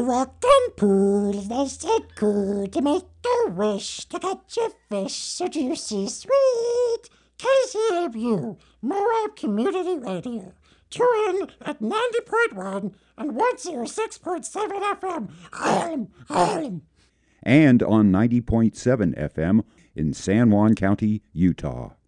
walked on pool, and I said cool to make a wish to catch a fish so juicy sweet. Courtesy of you, Moab Community Radio. Tune in at 90.1 and 106.7 FM. And on 90.7 FM in San Juan County, Utah.